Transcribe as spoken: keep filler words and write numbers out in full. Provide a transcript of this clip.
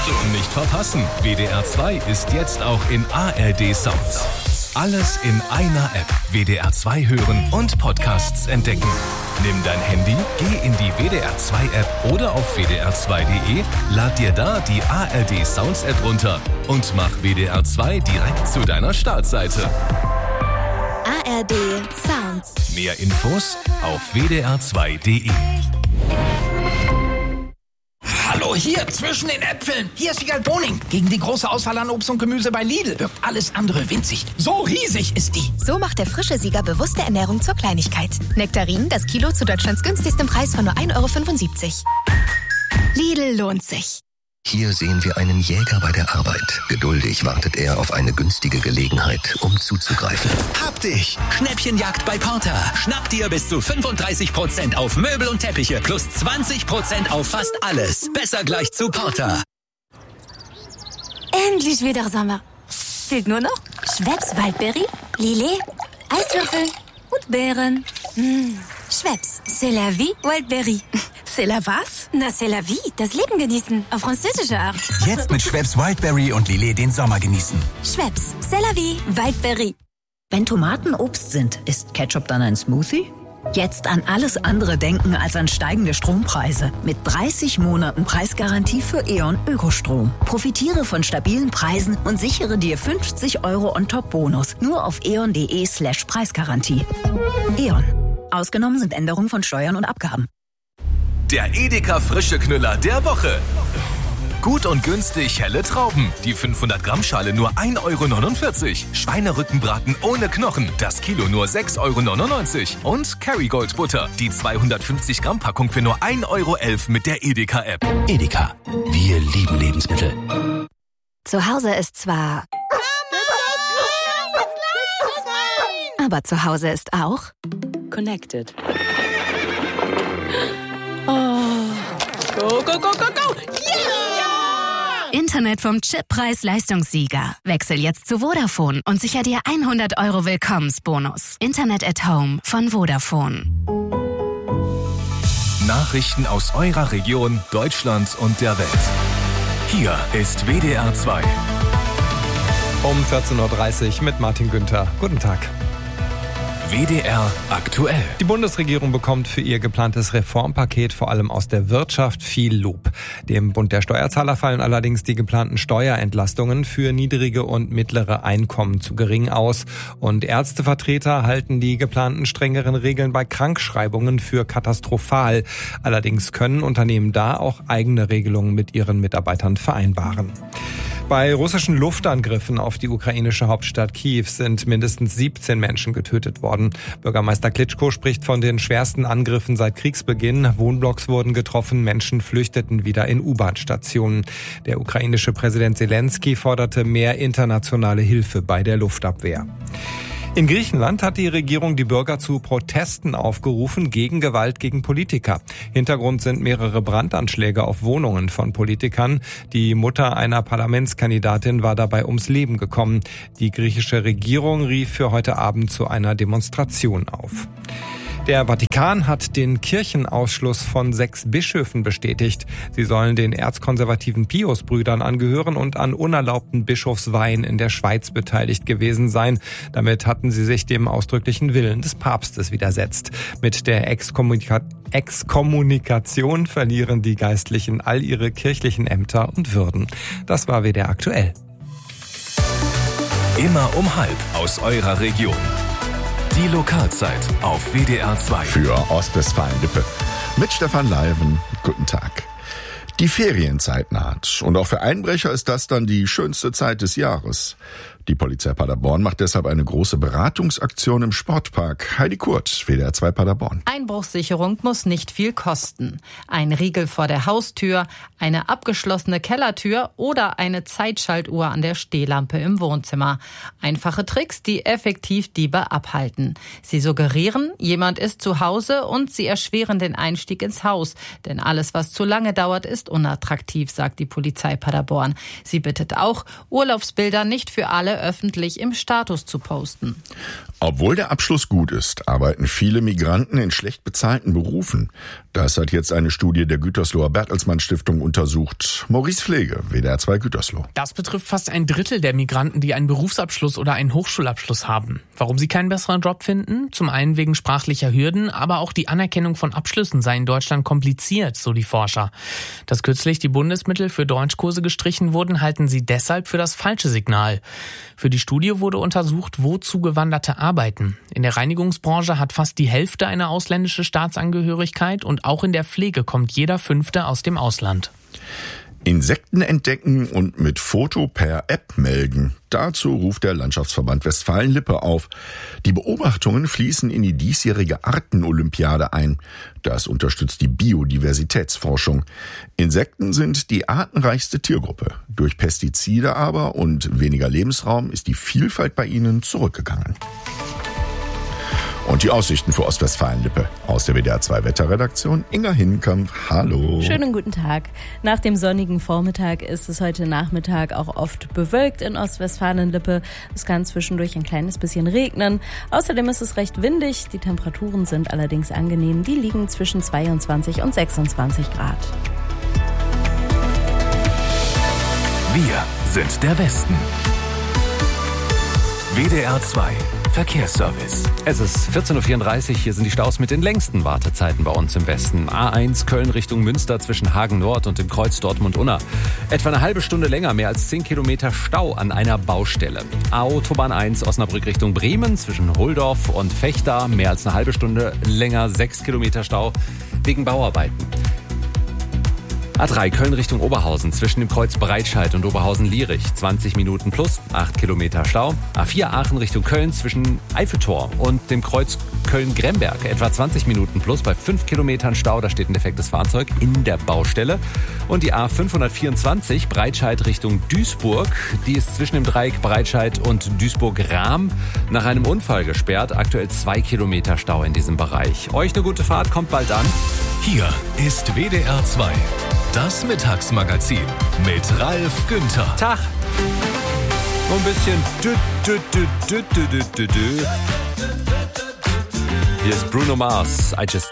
Nicht verpassen, W D R zwei ist jetzt auch in A R D Sounds. Alles in einer App. W D R zwei hören und Podcasts entdecken. Nimm dein Handy, geh in die W D R zwei App oder auf w d r zwei punkt d e, lad dir da die A R D Sounds App runter und mach W D R zwei direkt zu deiner Startseite. A R D Sounds. Mehr Infos auf w d r zwei punkt d e. Hallo, hier, zwischen den Äpfeln. Hier ist Wiegald Boning. Gegen die große Auswahl an Obst und Gemüse bei Lidl wirkt alles andere winzig. So riesig ist die. So macht der frische Sieger bewusste Ernährung zur Kleinigkeit. Nektarin, das Kilo zu Deutschlands günstigstem Preis von nur ein Euro fünfundsiebzig. Lidl lohnt sich. Hier sehen wir einen Jäger bei der Arbeit. Geduldig wartet er auf eine günstige Gelegenheit, um zuzugreifen. Hab dich! Schnäppchenjagd bei Porter. Schnapp dir bis zu fünfunddreißig Prozent auf Möbel und Teppiche plus zwanzig Prozent auf fast alles. Besser gleich zu Porter. Endlich wieder Sommer. Fehlt nur noch Schweppes Waldbeere, Lillet, Eiswürfel und Beeren. Mmh. Schweppes, c'est la vie, Wildberry. C'est la was? Na, c'est la vie, das Leben genießen, auf französische Art. Jetzt mit Schweppes Wildberry und Lillet den Sommer genießen. Schweppes, c'est la vie, Wildberry. Wenn Tomaten Obst sind, ist Ketchup dann ein Smoothie? Jetzt an alles andere denken als an steigende Strompreise. Mit dreißig Monaten Preisgarantie für E.ON Ökostrom. Profitiere von stabilen Preisen und sichere dir fünfzig Euro On-Top-Bonus. Nur auf eon.de slash Preisgarantie. E.ON. Ausgenommen sind Änderungen von Steuern und Abgaben. Der Edeka Frische Knüller der Woche. Gut und günstig helle Trauben. Die fünfhundert Gramm Schale nur ein Euro neunundvierzig. Schweinerückenbraten ohne Knochen. Das Kilo nur sechs Euro neunundneunzig. Und Kerrygold Butter. Die zweihundertfünfzig Gramm Packung für nur ein Euro elf mit der Edeka App. Edeka. Wir lieben Lebensmittel. Zu Hause ist zwar... Aber zu Hause ist auch... Connected. Oh. Go, go, go, go, go! Yeah! Internet vom Chippreis-Leistungssieger. Wechsel jetzt zu Vodafone und sicher dir hundert Euro Willkommensbonus. Internet at Home von Vodafone. Nachrichten aus eurer Region, Deutschland und der Welt. Hier ist W D R zwei. Um vierzehn Uhr dreißig mit Martin Günther. Guten Tag. W D R aktuell. Die Bundesregierung bekommt für ihr geplantes Reformpaket vor allem aus der Wirtschaft viel Lob. Dem Bund der Steuerzahler fallen allerdings die geplanten Steuerentlastungen für niedrige und mittlere Einkommen zu gering aus. Und Ärztevertreter halten die geplanten strengeren Regeln bei Krankschreibungen für katastrophal. Allerdings können Unternehmen da auch eigene Regelungen mit ihren Mitarbeitern vereinbaren. Bei russischen Luftangriffen auf die ukrainische Hauptstadt Kiew sind mindestens siebzehn Menschen getötet worden. Bürgermeister Klitschko spricht von den schwersten Angriffen seit Kriegsbeginn. Wohnblocks wurden getroffen, Menschen flüchteten wieder in U-Bahn-Stationen. Der ukrainische Präsident Zelensky forderte mehr internationale Hilfe bei der Luftabwehr. In Griechenland hat die Regierung die Bürger zu Protesten aufgerufen gegen Gewalt gegen Politiker. Hintergrund sind mehrere Brandanschläge auf Wohnungen von Politikern. Die Mutter einer Parlamentskandidatin war dabei ums Leben gekommen. Die griechische Regierung rief für heute Abend zu einer Demonstration auf. Der Vatikan hat den Kirchenausschluss von sechs Bischöfen bestätigt. Sie sollen den erzkonservativen Pius-Brüdern angehören und an unerlaubten Bischofsweihen in der Schweiz beteiligt gewesen sein. Damit hatten sie sich dem ausdrücklichen Willen des Papstes widersetzt. Mit der Exkommunika- Exkommunikation verlieren die Geistlichen all ihre kirchlichen Ämter und Würden. Das war W D R aktuell. Immer um halb aus eurer Region. Die Lokalzeit auf W D R zwei. Für Ostwestfalen-Lippe. Mit Stefan Leiven. Guten Tag. Die Ferienzeit naht. Und auch für Einbrecher ist das dann die schönste Zeit des Jahres. Die Polizei Paderborn macht deshalb eine große Beratungsaktion im Sportpark. Heidi Kurt, W D R zwei Paderborn. Einbruchssicherung muss nicht viel kosten. Ein Riegel vor der Haustür, eine abgeschlossene Kellertür oder eine Zeitschaltuhr an der Stehlampe im Wohnzimmer. Einfache Tricks, die effektiv Diebe abhalten. Sie suggerieren, jemand ist zu Hause und sie erschweren den Einstieg ins Haus. Denn alles, was zu lange dauert, ist unattraktiv, sagt die Polizei Paderborn. Sie bittet auch, Urlaubsbilder nicht für alle öffentlich im Status zu posten. Obwohl der Abschluss gut ist, arbeiten viele Migranten in schlecht bezahlten Berufen. Das hat jetzt eine Studie der Gütersloher Bertelsmann Stiftung untersucht. Maurice Pflege, W D R zwei Gütersloh. Das betrifft fast ein Drittel der Migranten, die einen Berufsabschluss oder einen Hochschulabschluss haben. Warum sie keinen besseren Job finden? Zum einen wegen sprachlicher Hürden, aber auch die Anerkennung von Abschlüssen sei in Deutschland kompliziert, so die Forscher. Dass kürzlich die Bundesmittel für Deutschkurse gestrichen wurden, halten sie deshalb für das falsche Signal. Für die Studie wurde untersucht, wo Zugewanderte arbeiten. In der Reinigungsbranche hat fast die Hälfte eine ausländische Staatsangehörigkeit und auch in der Pflege kommt jeder Fünfte aus dem Ausland. Insekten entdecken und mit Foto per App melden. Dazu ruft der Landschaftsverband Westfalen-Lippe auf. Die Beobachtungen fließen in die diesjährige Artenolympiade ein. Das unterstützt die Biodiversitätsforschung. Insekten sind die artenreichste Tiergruppe. Durch Pestizide aber und weniger Lebensraum ist die Vielfalt bei ihnen zurückgegangen. Und die Aussichten für Ostwestfalen-Lippe. Aus der W D R zwei Wetterredaktion Inga Hinkamp. Hallo. Schönen guten Tag. Nach dem sonnigen Vormittag ist es heute Nachmittag auch oft bewölkt in Ostwestfalen-Lippe. Es kann zwischendurch ein kleines bisschen regnen. Außerdem ist es recht windig. Die Temperaturen sind allerdings angenehm. Die liegen zwischen zweiundzwanzig und sechsundzwanzig Grad. Wir sind der Westen. W D R zwei Verkehrsservice. Es ist vierzehn Uhr vierunddreißig, hier sind die Staus mit den längsten Wartezeiten bei uns im Westen. A eins Köln Richtung Münster zwischen Hagen Nord und dem Kreuz Dortmund-Unna. Etwa eine halbe Stunde länger, mehr als zehn Kilometer Stau an einer Baustelle. Autobahn eins Osnabrück Richtung Bremen zwischen Holdorf und Vechta. Mehr als eine halbe Stunde länger, sechs Kilometer Stau wegen Bauarbeiten. A drei Köln Richtung Oberhausen zwischen dem Kreuz Breitscheid und Oberhausen-Lierich. zwanzig Minuten plus, acht Kilometer Stau. A vier Aachen Richtung Köln zwischen Eiffeltor und dem Kreuz Köln-Gremberg. Etwa zwanzig Minuten plus bei fünf Kilometern Stau. Da steht ein defektes Fahrzeug in der Baustelle. Und die A fünfhundertvierundzwanzig Breitscheid Richtung Duisburg. Die ist zwischen dem Dreieck Breitscheid und Duisburg-Rahm nach einem Unfall gesperrt. Aktuell zwei Kilometer Stau in diesem Bereich. Euch eine gute Fahrt, kommt bald an. Hier ist W D R zwei. Das Mittagsmagazin mit Ralf Günther. Tag. Nur ein bisschen. Dü, dü, dü, dü, dü, dü, dü. Hier ist Bruno Mars. I just